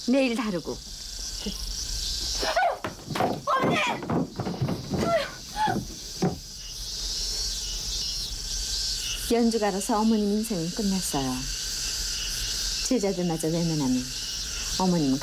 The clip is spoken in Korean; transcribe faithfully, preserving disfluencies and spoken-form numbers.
내일 다루고. 어머니! 연주가로서 어머님 인생은 끝났어요. 제자들마저 외면하면 어머님은